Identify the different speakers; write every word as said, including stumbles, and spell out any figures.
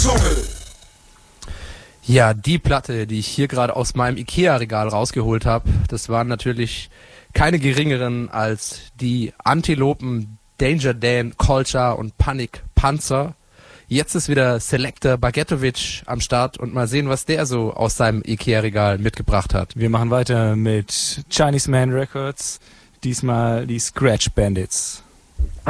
Speaker 1: Dschungel.
Speaker 2: Ja, die Platte, die ich hier gerade aus meinem Ikea-Regal rausgeholt habe, das waren natürlich keine geringeren als die Antilopen Danger Dan, Culture und Panic Panzer. Jetzt ist wieder Selector Bagetovic am Start und mal sehen, was der so aus seinem Ikea-Regal mitgebracht hat.
Speaker 3: Wir machen weiter mit Chinese Man Records, diesmal die Scratch Bandits.